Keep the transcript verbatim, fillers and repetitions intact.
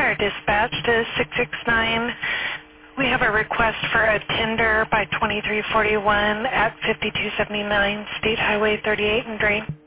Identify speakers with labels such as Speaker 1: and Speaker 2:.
Speaker 1: Fire Dispatch to six six nine. We have a request for a tender by twenty-three forty-one at fifty-two seventy-nine State Highway thirty-eight in Drain.